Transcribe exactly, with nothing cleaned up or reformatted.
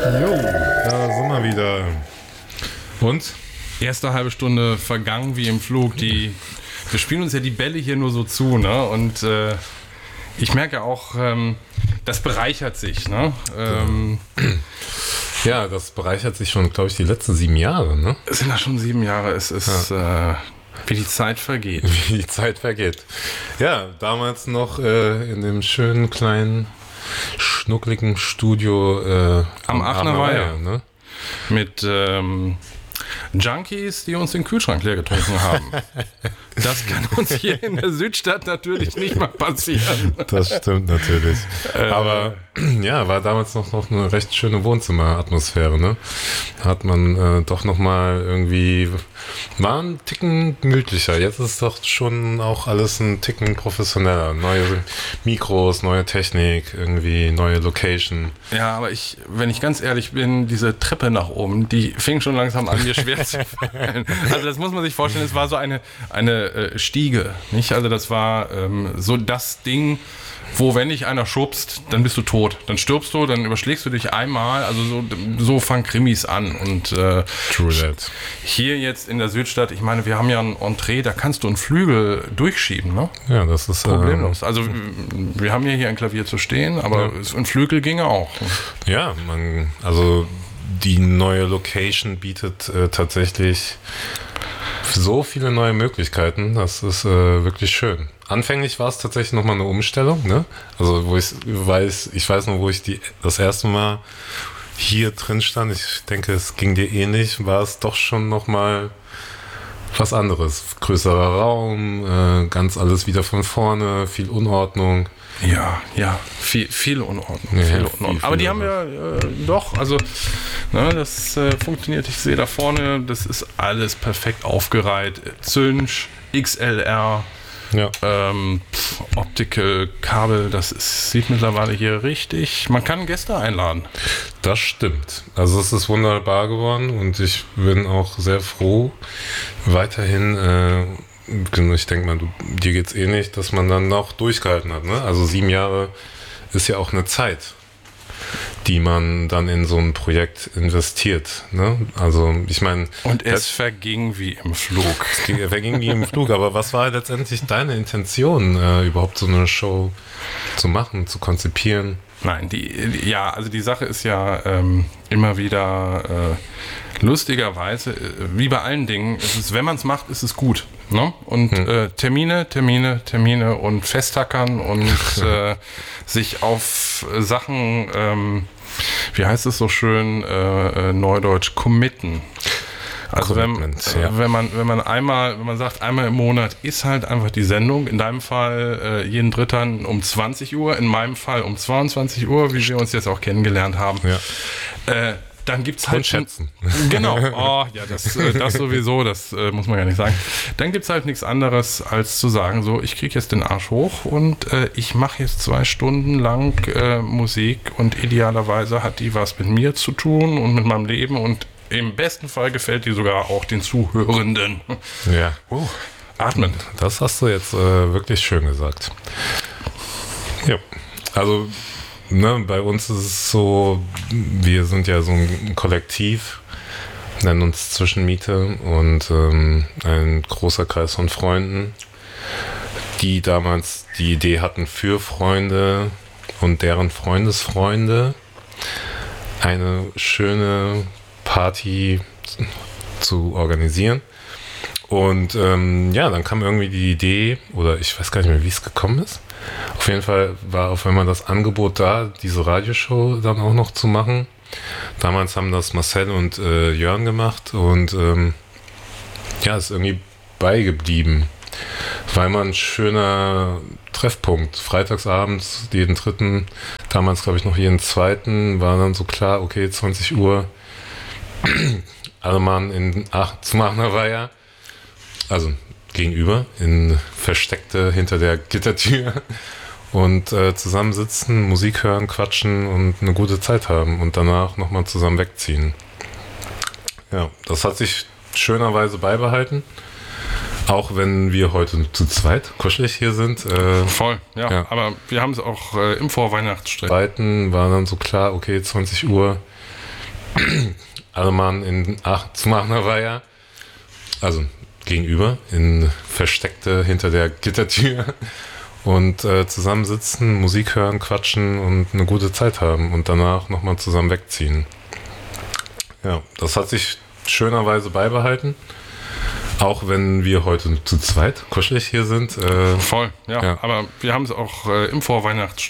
Jo, da sind wir wieder. Und? Erste halbe Stunde vergangen wie im Flug. Die, wir spielen uns ja die Bälle hier nur so zu, ne? Und äh, ich merke auch, ähm, das bereichert sich, ne? Ähm, ja, das bereichert sich schon, glaube ich, die letzten sieben Jahre, ne? Es sind ja schon sieben Jahre. Es ist, ja. äh, wie die Zeit vergeht. Wie die Zeit vergeht. Ja, damals noch äh, in dem schönen kleinen schnuckligen Studio äh, am Aachener Weiher, ne? Mit ähm, Junkies, die uns den Kühlschrank leer getrunken haben. Das kann uns hier in der Südstadt natürlich nicht mal passieren. Das stimmt natürlich. Äh, Aber ja, war damals noch, noch eine recht schöne Wohnzimmeratmosphäre, ne? Da hat man äh, doch nochmal irgendwie, war ein Ticken gemütlicher. Jetzt ist doch schon auch alles ein Ticken professioneller. Neue Mikros, neue Technik, irgendwie neue Location. Ja, aber ich, wenn ich ganz ehrlich bin, diese Treppe nach oben, die fing schon langsam an, mir schwer zu fallen. Also das muss man sich vorstellen, es war so eine, eine äh, Stiege, nicht? Also das war ähm, so das Ding, wo, wenn dich einer schubst, dann bist du tot. Dann stirbst du, dann überschlägst du dich einmal. Also so, so fangen Krimis an. Und äh, True that. Hier jetzt in der Südstadt, ich meine, wir haben ja ein Entree, da kannst du einen Flügel durchschieben, ne? Ja, das ist problemlos. Ähm, also wir haben ja hier ein Klavier zu stehen, aber ja. Ein Flügel ginge auch. Ja, man, also die neue Location bietet äh, tatsächlich so viele neue Möglichkeiten. Das ist äh, wirklich schön. Anfänglich war es tatsächlich nochmal eine Umstellung, ne? Also wo ich weiß, ich weiß noch, wo ich die das erste Mal hier drin stand, ich denke, es ging dir ähnlich, war es doch schon nochmal was anderes. Größerer Raum, äh, ganz alles wieder von vorne, viel Unordnung. Ja, ja, viel, viel Unordnung. Ja, viel Unordnung. Viel, viel Aber die haben wir äh, doch, also ne, das äh, funktioniert, ich sehe da vorne, das ist alles perfekt aufgereiht. Zünsch, X L R, ja. ähm, pff, Optical, Kabel, das ist, sieht mittlerweile hier richtig. Man kann Gäste einladen. Das stimmt. Also es ist wunderbar geworden und ich bin auch sehr froh, weiterhin äh, ich denke mal, du, dir geht's ähnlich, dass man dann noch durchgehalten hat, ne? Also sieben Jahre ist ja auch eine Zeit, die man dann in so ein Projekt investiert, ne? Also ich meine... Und es verging wie im Flug. Es ging, verging wie im Flug, aber was war letztendlich deine Intention, äh, überhaupt so eine Show zu machen, zu konzipieren? Nein, die, die ja, also die Sache ist ja ähm, immer wieder äh, lustigerweise, äh, wie bei allen Dingen, es ist, wenn man es macht, ist es gut. Ne? Und hm. äh, Termine, Termine, Termine und Festtackern und äh, sich auf Sachen, ähm, wie heißt es so schön, äh, äh, neudeutsch, committen. Also wenn, ja. wenn man wenn man einmal, wenn man sagt, einmal im Monat ist halt einfach die Sendung, in deinem Fall äh, jeden Dritten um zwanzig Uhr, in meinem Fall um zweiundzwanzig Uhr, wie wir uns jetzt auch kennengelernt haben, ja. äh, dann gibt's halt... Und schätzen. Genau, oh, ja, das, äh, das sowieso, das äh, muss man ja nicht sagen. Dann gibt's halt nichts anderes, als zu sagen, so, ich kriege jetzt den Arsch hoch und äh, ich mache jetzt zwei Stunden lang äh, Musik und idealerweise hat die was mit mir zu tun und mit meinem Leben und im besten Fall gefällt die sogar auch den Zuhörenden. Ja. Oh, atmen. Das hast du jetzt äh, wirklich schön gesagt. Ja. Also, ne, bei uns ist es so, wir sind ja so ein Kollektiv, nennen uns Zwischenmiete und ähm, ein großer Kreis von Freunden, die damals die Idee hatten für Freunde und deren Freundesfreunde eine schöne Party zu organisieren. Und ähm, ja, dann kam irgendwie die Idee, oder ich weiß gar nicht mehr, wie es gekommen ist. Auf jeden Fall war auf einmal das Angebot da, diese Radioshow dann auch noch zu machen. Damals haben das Marcel und äh, Jörn gemacht und ähm, ja, ist irgendwie beigeblieben. War immer ein schöner Treffpunkt. Freitagsabends, jeden dritten, damals glaube ich noch jeden zweiten, war dann so klar, okay, zwanzig Uhr, alle Mann in Ach, zum Aachener Weiher, also gegenüber, in versteckte hinter der Gittertür und äh, zusammensitzen, Musik hören, quatschen und eine gute Zeit haben und danach nochmal zusammen wegziehen. Ja, das hat sich schönerweise beibehalten. Auch wenn wir heute zu zweit kuschelig hier sind. Äh, Voll, ja, ja. Aber wir haben es auch äh, im Vorweihnachtsstress. Zweiten war dann so klar, okay, zwanzig Uhr alle Mann in Ach, zum Aachener Weiher, also gegenüber, in versteckte hinter der Gittertür und äh, zusammensitzen, Musik hören, quatschen und eine gute Zeit haben und danach nochmal zusammen wegziehen. Ja, das hat sich schönerweise beibehalten. Auch wenn wir heute zu zweit kuschelig hier sind. Äh, Voll, ja, ja. Aber wir haben es auch äh, im Vorweihnachts-